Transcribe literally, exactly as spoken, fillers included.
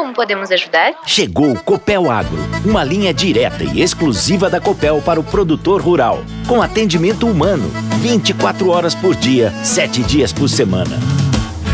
como podemos ajudar? Chegou o Copel Agro, uma linha direta e exclusiva da Copel para o produtor rural, com atendimento humano, vinte e quatro horas por dia, sete dias por semana.